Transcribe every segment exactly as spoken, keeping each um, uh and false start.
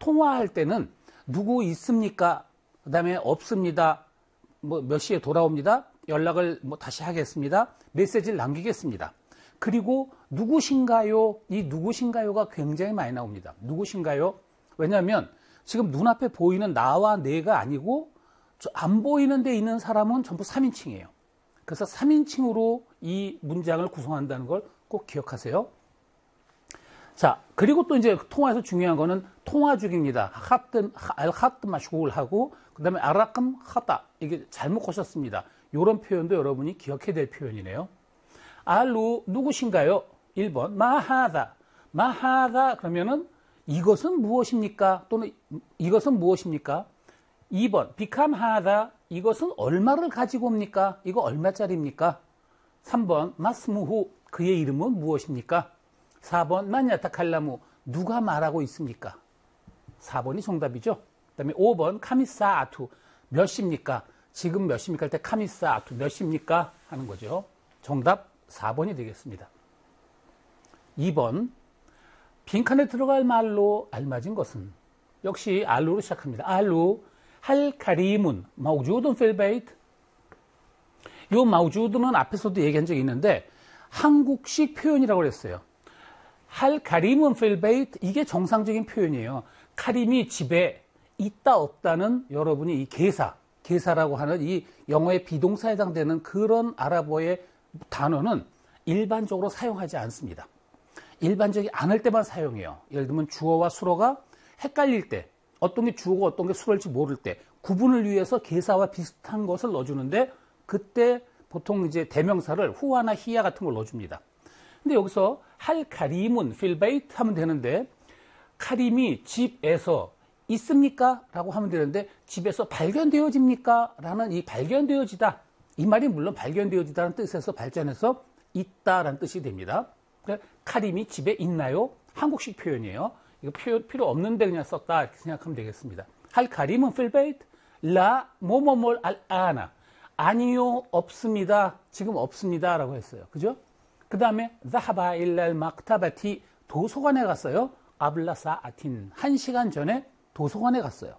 통화할 때는 누구 있습니까? 그 다음에 없습니다. 뭐 몇 시에 돌아옵니다. 연락을 뭐 다시 하겠습니다. 메시지를 남기겠습니다. 그리고 누구신가요? 이 누구신가요가 굉장히 많이 나옵니다. 누구신가요? 왜냐하면 지금 눈앞에 보이는 나와 내가 아니고 안 보이는 데 있는 사람은 전부 삼인칭이에요. 그래서 삼인칭으로 이 문장을 구성한다는 걸 꼭 기억하세요. 자, 그리고 또 이제 통화에서 중요한 거는 통화 중입니다. 하트, 알하트 마슈굴 하고, 그 다음에 아라끔 하다. 이게 잘못 거셨습니다. 이런 표현도 여러분이 기억해야 될 표현이네요. 알루, 누구신가요? 일 번, 마하다. 마하다, 그러면은 이것은 무엇입니까? 또는 이것은 무엇입니까? 이 번, 비캄하다. 이것은 얼마를 가지고 옵니까? 이거 얼마짜리입니까? 삼 번, 마스무후. 그의 이름은 무엇입니까? 사 번, 만야타칼라무. 누가 말하고 있습니까? 사 번이 정답이죠. 그 다음에 오 번, 카미사아투. 몇 시입니까? 지금 몇 시입니까? 할 때 카미사아투. 몇 시입니까? 하는 거죠. 정답 사 번이 되겠습니다. 이 번, 빈칸에 들어갈 말로 알맞은 것은 역시 알루로 시작합니다. 알루, 할카리문, 마우주든 필베이트. 이 마우주드는 앞에서도 얘기한 적이 있는데 한국식 표현이라고 그랬어요. 할 카림은 필베이트, 이게 정상적인 표현이에요. 카림이 집에 있다 없다는 여러분이 이 개사, 개사라고 하는 이 영어의 비동사에 해당되는 그런 아랍어의 단어는 일반적으로 사용하지 않습니다. 일반적이 않을 때만 사용해요. 예를 들면 주어와 수어가 헷갈릴 때, 어떤 게 주어고 어떤 게 수어일지 모를 때 구분을 위해서 개사와 비슷한 것을 넣어주는데 그때 보통 이제 대명사를 후아나 히야 같은 걸 넣어줍니다. 근데 여기서 할 카림은 필베이트 하면 되는데 카림이 집에서 있습니까? 라고 하면 되는데 집에서 발견되어집니까? 라는 이 발견되어지다. 이 말이 물론 발견되어지다는 뜻에서 발전해서 있다라는 뜻이 됩니다. 그러니까 카림이 집에 있나요? 한국식 표현이에요. 이거 표현 필요 없는데 그냥 썼다 이렇게 생각하면 되겠습니다. 할 카림은 필베이트 라 모모몰 알 아나. 아니요, 없습니다. 지금 없습니다. 라고 했어요. 그죠? 그 다음에 자하바 일랄 막타바티 도서관에 갔어요. 아블라사 아틴 한 시간 전에 도서관에 갔어요.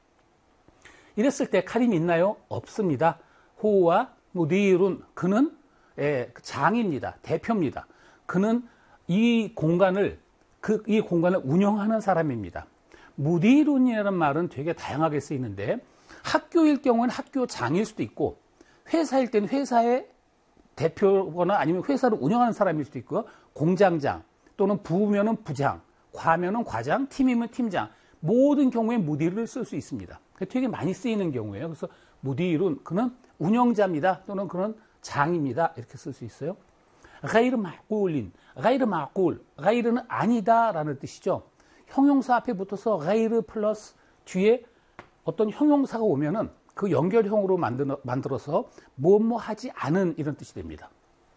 이랬을 때 카림이 있나요? 없습니다. 호와 무디룬 그는 예, 장입니다. 대표입니다. 그는 이 공간을 그 이 공간을 운영하는 사람입니다. 무디룬이라는 말은 되게 다양하게 쓰이는데 학교일 경우는 학교장일 수도 있고 회사일 때는 회사의 대표거나 아니면 회사를 운영하는 사람일 수도 있고요. 공장장 또는 부면은 부장, 과면은 과장, 팀이면 팀장. 모든 경우에 무디를 쓸 수 있습니다. 되게 많이 쓰이는 경우예요. 그래서 무디룬 그는 운영자입니다. 또는 그는 장입니다. 이렇게 쓸 수 있어요. 가이르 마꿀린, 가이르 마꿀, 가이르는 아니다라는 뜻이죠. 형용사 앞에 붙어서 가이르 플러스 뒤에 어떤 형용사가 오면은 그 연결형으로 만들어, 만들어서 뭐뭐 하지 않은 이런 뜻이 됩니다.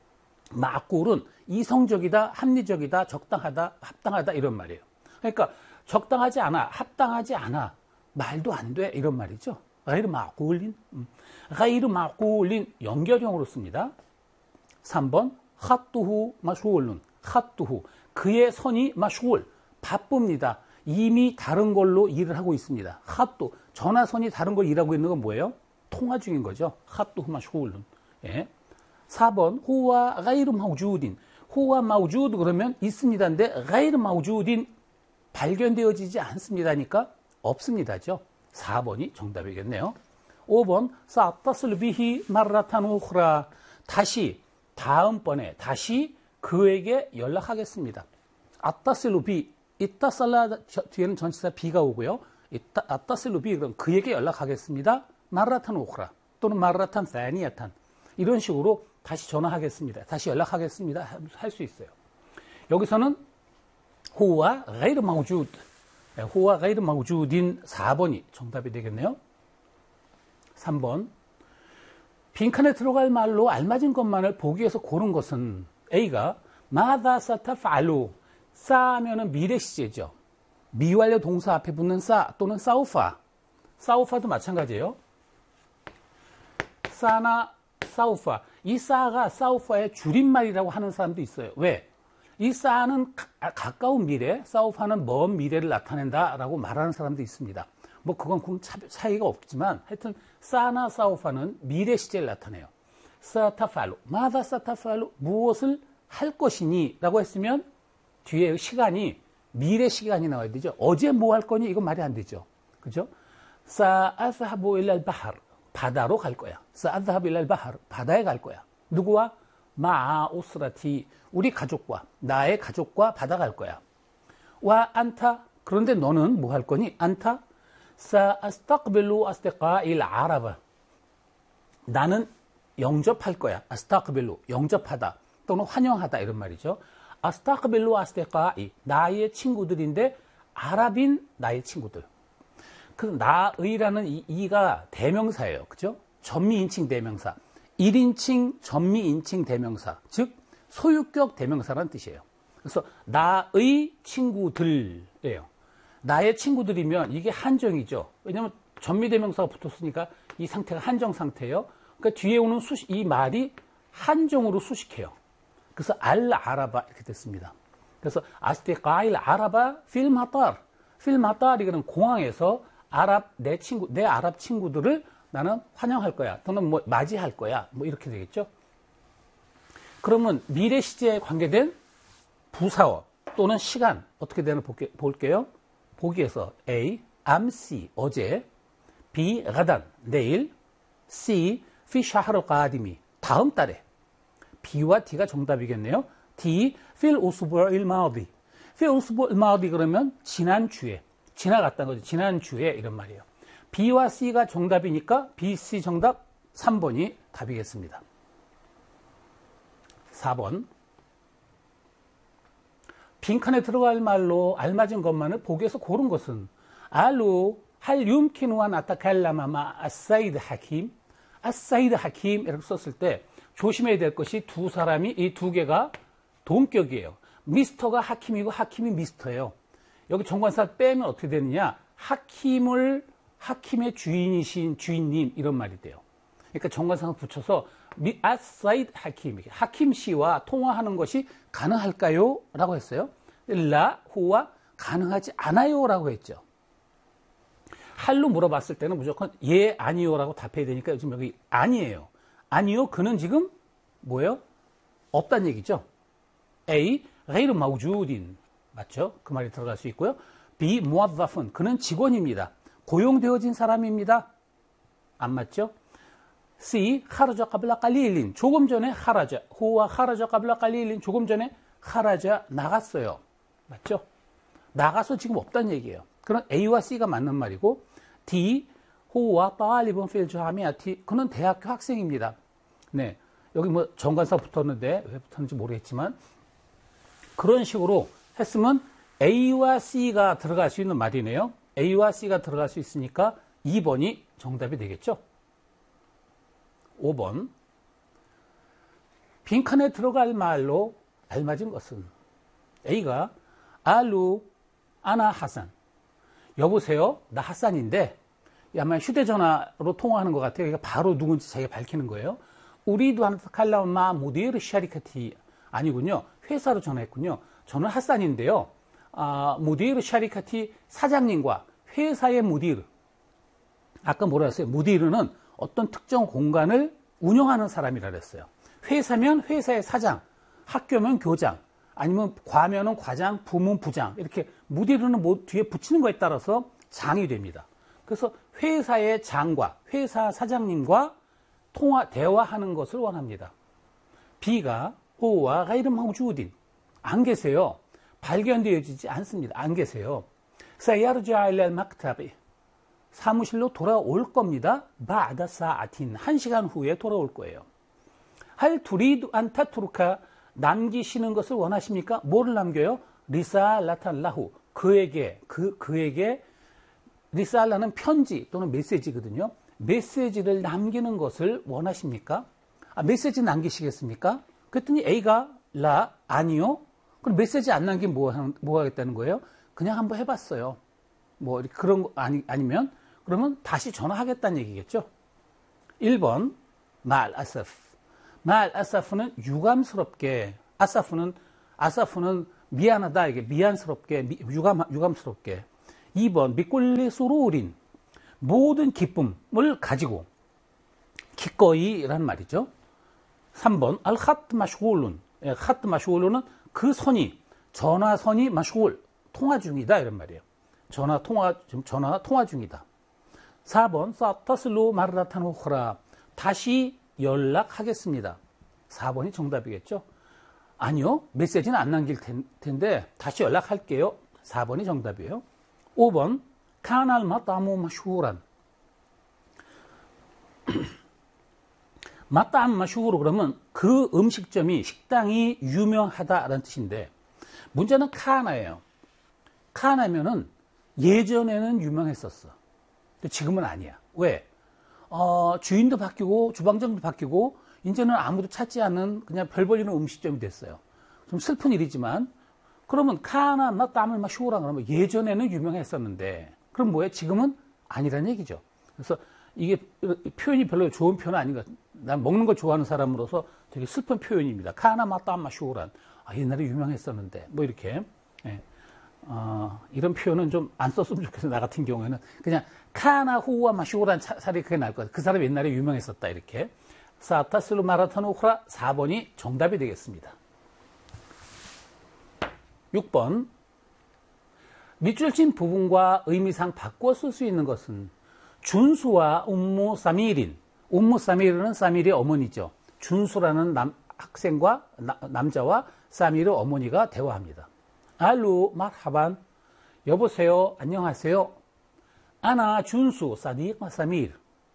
마꿀은 이성적이다, 합리적이다, 적당하다, 합당하다 이런 말이에요. 그러니까 적당하지 않아, 합당하지 않아, 말도 안 돼 이런 말이죠. 가이르 마꿀린, 가이르 마꿀린 연결형으로 씁니다. 삼 번 핫두후 마슈올룬, 핫두후 그의 선이 마슈올 바쁩니다. 이미 다른 걸로 일을 하고 있습니다. 핫도 전화선이 다른 걸 일하고 있는 건 뭐예요? 통화 중인 거죠. 핫도 마슈올룬. 예. 사 번 호와 가이르 마우주딘. 호와 마우주드 그러면 있습니다인데 가이르 마우주딘 발견되어지지 않습니다니까 없습니다죠. 사 번이 정답이겠네요. 오 번 사따슬 비히 마라탄 우흐라 다시 다음번에 다시 그에게 연락하겠습니다. 아따슬루 비 이따살라 뒤에는 전치사 비가 오고요. 이따 아따슬루 비 그럼 그에게 연락하겠습니다. 마라탄 오크라 또는 마라탄 사니아탄 이런 식으로 다시 전화하겠습니다. 다시 연락하겠습니다. 할 수 있어요. 여기서는 호와 가이르 마우주드 호와 가이르 마우주딘 사 번이 정답이 되겠네요. 삼 번 빈칸에 들어갈 말로 알맞은 것만을 보기 위해서 고른 것은 A가 마다 사타 팔루 싸면은 미래 시제죠. 미완료 동사 앞에 붙는 싸 또는 사우파. 사우파도 마찬가지예요. 싸나 사우파. 이 싸가 사우파의 줄임말이라고 하는 사람도 있어요. 왜? 이 사는 가, 가까운 미래, 사우파는 먼 미래를 나타낸다라고 말하는 사람도 있습니다. 뭐 그건 그 차이가 없지만 하여튼 사나 사우파는 미래 시제를 나타내요. 사타팔로, 마다 사타팔로, 무엇을 할 것이니 라고 했으면 뒤에 시간이 미래 시간이 나와야 되죠. 어제 뭐 할 거니? 이건 말이 안 되죠. 그죠? 사아스하부 일랄 바하르, 바다로 갈 거야. 사아스하부 일랄 바하르, 바다에 갈 거야. 누구와? 마아 오스라티, 우리 가족과, 나의 가족과 바다 갈 거야. 와 안타, 그런데 너는 뭐 할 거니? 안타 사아스타크빌루 아스테카일 아라바, 나는 영접할 거야. 아스타크빌루, 영접하다 또는 환영하다 이런 말이죠. 아스타크빌루 아스테카이, 나의 친구들인데 아랍인 나의 친구들. 그 나의라는 이 이가 대명사예요. 그죠? 전미인칭 대명사. 일 인칭 전미인칭 대명사, 즉 소유격 대명사라는 뜻이에요. 그래서 나의 친구들이에요. 나의 친구들이면 이게 한정이죠. 왜냐하면 전미대명사가 붙었으니까 이 상태가 한정 상태예요. 그러니까 뒤에 오는 수식, 이 말이 한정으로 수식해요. 그래서 알 아라바 이렇게 됐습니다. 그래서 아스테카일 아라바 필 마따르, 필 마따르 이거는 공항에서 아랍 내 친구, 내 아랍 친구들을 나는 환영할 거야 또는 뭐 맞이할 거야 뭐 이렇게 되겠죠. 그러면 미래 시제에 관계된 부사어 또는 시간 어떻게 되나 볼게, 볼게요. 보기에서 A, 암시 어제, B, 가단 내일, C, 피 샤하르 가디미 다음 달에. B와 D가 정답이겠네요. D, 필 우스부 일 마디, 필 우스부 일 마디 그러면 지난주에, 지나갔다는 거죠. 지난주에 이런 말이에요. B와 C가 정답이니까 B, C 정답 삼 번이 답이겠습니다. 사 번. 빈칸에 들어갈 말로 알맞은 것만을 보기에서 고른 것은 알루 할 윰키누안 아타칼라마마 아사이드 하킴, 아사이드 하킴 이렇게 썼을 때 조심해야 될 것이 두 사람이 이 두 개가 동격이에요. 미스터가 하킴이고 하킴이 미스터예요. 여기 정관사 빼면 어떻게 되느냐? 하킴을 하킴의 주인이신 주인님 이런 말이 돼요. 그러니까 정관상을 붙여서 아사이드 하킴, 하킴 씨와 통화하는 것이 가능할까요? 라고 했어요. 라, 후와 가능하지 않아요 라고 했죠. 할로 물어봤을 때는 무조건 예, 아니요 라고 답해야 되니까 요즘 여기 아니에요. 아니요, 그는 지금 뭐예요? 없다는 얘기죠. A, غير موجود, 맞죠? 그 말이 들어갈 수 있고요. B, 무아자푼, 그는 직원입니다. 고용되어진 사람입니다. 안 맞죠? C, 하라자 까블라 깔리일린, 조금 전에 하라자, 호와 하라자 까블라 깔리일린, 조금 전에 하라자 나갔어요. 맞죠? 나가서 지금 없다는 얘기예요. 그럼 A와 C가 맞는 말이고, D, 호와 따알리본 필주하미아티, 그는 대학교 학생입니다. 네, 여기 뭐 정관사 붙었는데 왜 붙었는지 모르겠지만 그런 식으로 했으면 A와 C가 들어갈 수 있는 말이네요. A와 C가 들어갈 수 있으니까 이 번이 정답이 되겠죠. 오 번. 빈칸에 들어갈 말로 알맞은 것은 A가 알루 아나 하산, 여보세요, 나 하산인데 아마 휴대전화로 통화하는 것 같아요. 그러니까 바로 누군지 자기가 밝히는 거예요. 우리도 한칼라마 무디르 샤리카티, 아니군요. 회사로 전화했군요. 저는 하산인데요. 아, 무디르 샤리카티 사장님과 회사의 무디르, 아까 뭐라 했어요? 무디르는 어떤 특정 공간을 운영하는 사람이라 그랬어요. 회사면 회사의 사장, 학교면 교장, 아니면 과면은 과장, 부문 부장, 이렇게 무디르는 뭐 뒤에 붙이는 거에 따라서 장이 됩니다. 그래서 회사의 장과 회사 사장님과 통화, 대화하는 것을 원합니다. B가 호와 가이르 마우주딘, 안 계세요. 발견되어지지 않습니다. 안 계세요. 사야르자 일랄 막타비, 사무실로 돌아올 겁니다. 바다 사아틴, 한 시간 후에 돌아올 거예요. 할 투리드 안타투르카, 남기시는 것을 원하십니까? 뭐를 남겨요? 리살라탄 라후, 그에게, 그, 그에게, 리살라는 편지 또는 메시지거든요. 메시지를 남기는 것을 원하십니까? 아, 메시지 남기시겠습니까? 그랬더니 A가 라, 아니요. 그럼 메시지 안 남기면 뭐, 뭐 하겠다는 거예요? 그냥 한번 해봤어요. 뭐, 그런 거 아니, 아니면, 그러면 다시 전화하겠다는 얘기겠죠. 일 번, 말 아사프. 말 아사프는 유감스럽게, 아사프는 아사프는 미안하다, 이게 미안스럽게, 미, 유감, 유감스럽게. 이 번, 미꼴리 수루린. 모든 기쁨을 가지고. 기꺼이란 말이죠. 삼 번, 알 하트 마슈골룬. 하트 마슈골룬은 그 선이, 전화선이 마슈골, 통화 중이다, 이런 말이에요. 전화 통화, 지금 전화 통화 중이다. 사 번, 사타슬로 마르다탄 호크라. 다시 연락하겠습니다. 사 번이 정답이겠죠. 아니요, 메시지는 안 남길 텐데 다시 연락할게요. 사 번이 정답이에요. 오 번, 카날 마따무 마슈란. 마따무 마슈로 그러면 그 음식점이, 식당이 유명하다라는 뜻인데, 문제는 카나예요. 카나면은 예전에는 유명했었어. 근데 지금은 아니야. 왜? 어, 주인도 바뀌고 주방장도 바뀌고 이제는 아무도 찾지 않는 그냥 별 볼일은 음식점이 됐어요. 좀 슬픈 일이지만, 그러면 카나 나 땀을 막 쉬우라 그러면 예전에는 유명했었는데, 그럼 뭐예요? 지금은 아니란 얘기죠. 그래서 이게 표현이 별로 좋은 표현은 아닌 것 같아요. 난 먹는 걸 좋아하는 사람으로서 되게 슬픈 표현입니다. 카나 마 땀마 쉬우란. 아, 옛날에 유명했었는데 뭐 이렇게. 예. 어, 이런 표현은 좀 안 썼으면 좋겠어요. 나 같은 경우에는 그냥 카나 후와 마슈란 차라리 그게 나을 것 같아요. 그 사람 옛날에 유명했었다, 이렇게. 사타슬루 마라타노 후라. 사 번이 정답이 되겠습니다. 육 번, 밑줄 친 부분과 의미상 바꿔 쓸 수 있는 것은 준수와 ummu 사미린. ummu 사미르는 사미르의 어머니죠. 준수라는 남, 학생과 나, 남자와 사미르 어머니가 대화합니다. 알루 마르하반. 여보세요, 안녕하세요. 아나 준수 사디크 사미르.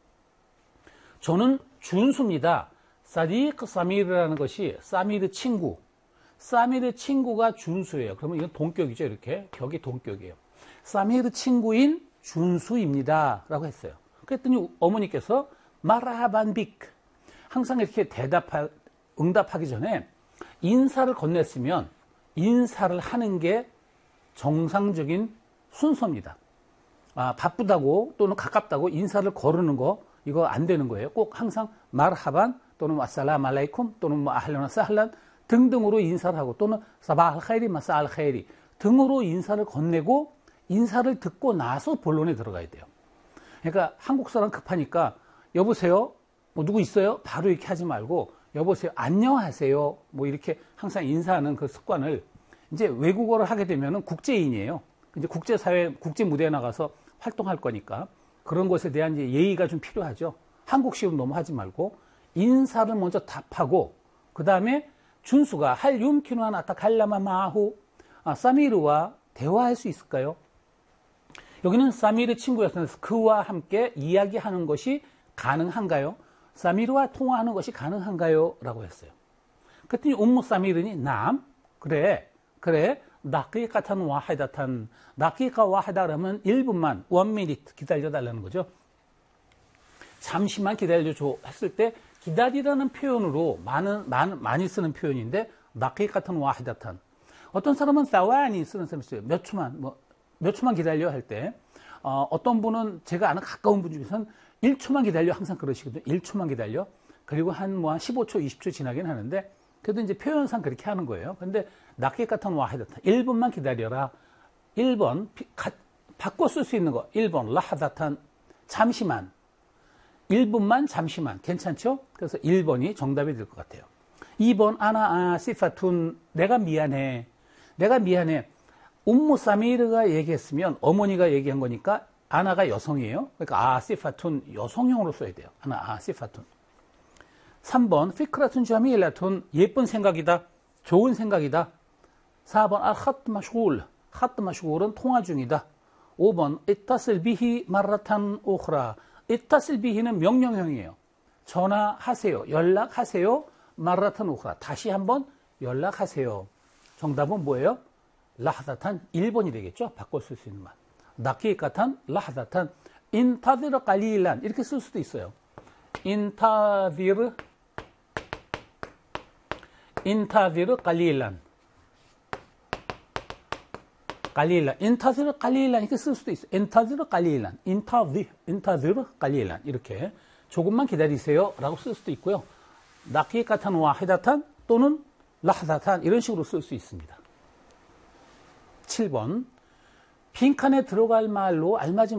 저는 준수입니다. 사디크 사미르라는 것이 사미르 친구. 사미르 친구가 준수예요. 그러면 이건 동격이죠. 이렇게 격이 동격이에요. 사미르 친구인 준수입니다 라고 했어요. 그랬더니 어머니께서 마라하반 빅. 항상 이렇게 대답하, 응답하기 전에 인사를 건넸으면 인사를 하는 게 정상적인 순서입니다. 아, 바쁘다고 또는 가깝다고 인사를 거르는 거, 이거 안 되는 거예요. 꼭 항상 마르하반 또는 아살람 알라이쿰 또는 뭐 아할란 사할란 등등으로 인사를 하고, 또는 사바할 카이리 마사알 카이리 등으로 인사를 건네고 인사를 듣고 나서 본론에 들어가야 돼요. 그러니까 한국 사람 급하니까 여보세요, 뭐 누구 있어요? 바로 이렇게 하지 말고 여보세요, 안녕하세요, 뭐 이렇게 항상 인사하는 그 습관을, 이제 외국어를 하게 되면은 국제인이에요. 이제 국제사회, 국제 무대에 나가서 활동할 거니까 그런 것에 대한 이제 예의가 좀 필요하죠. 한국식으로 너무 하지 말고 인사를 먼저 답하고, 그 다음에 준수가 할 윰키누안 아타 갈라마 마후. 아, 사미르와 대화할 수 있을까요? 여기는 사미르 친구였으면서 그와 함께 이야기하는 것이 가능한가요? 사미르와 통화하는 것이 가능한가요? 라고 했어요. 그랬더니 ummu 사미르니 남, 그래, 그래, 나끼까탄 와하다탄. 나끼까 와하다라면 일 분만, 원 미니트 기다려달라는 거죠. 잠시만 기다려줘 했을 때, 기다리라는 표현으로 많은, 많은, 많이 쓰는 표현인데, 나끼까탄 와하다탄. 어떤 사람은 사와니 쓰는 사람이 있어요. 몇 초만, 뭐, 몇 초만 기다려 할 때, 어, 어떤 분은 제가 아는 가까운 분 중에서는 일 초만 기다려 항상 그러시거든요. 일 초만 기다려. 그리고 한 뭐 한 십오 초, 이십 초 지나긴 하는데, 그래도 이제 표현상 그렇게 하는 거예요. 근데 나끼 같은 와하다탄. 일 분만 기다려라. 일 번, 가, 바꿔 쓸 수 있는 거. 일 번, 라하다탄. 잠시만. 일 분만 잠시만. 괜찮죠? 그래서 일 번이 정답이 될 것 같아요. 이 번, 아나 아시파툰. 내가 미안해. 내가 미안해. ummu 사미르가 얘기했으면 어머니가 얘기한 거니까 아나가 여성이에요. 그러니까 아시파툰 여성형으로 써야 돼요. 아나 아시파툰. 삼 번, 피크라툰 자미일라툰. 예쁜 생각이다. 좋은 생각이다. 사 번, 알 하트 마슈울. 하트 마슈울은 통화 중이다. 오 번, 이타슬 비히 마라탄 오흐라. 이타슬 비히는 명령형이에요. 전화하세요. 연락하세요. 마라탄 오흐라. 다시 한번 연락하세요. 정답은 뭐예요? 라하다탄. 일 번이 되겠죠? 바꿔 쓸 수 있는 말. 나키까탄 라하다탄. 인타디르 깔리란. 이렇게 쓸 수도 있어요. 인타디르 인타디르 깔리란. 깔리란. 인타디르 깔리란. 이렇게 쓸 수도 있어요. 인타디르 깔리란. 인타디, 인타디르 깔리란. 이렇게 조금만 기다리세요 라고 쓸 수도 있고요. 나키까탄 와히다탄 또는 라하다탄 이런 식으로 쓸 수 있습니다. 칠 번 빈칸에 들어갈 말로 알맞은